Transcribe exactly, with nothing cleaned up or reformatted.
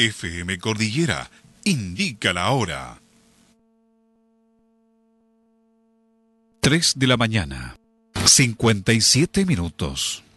F M Cordillera indica la hora. tres de la mañana, cincuenta y siete minutos.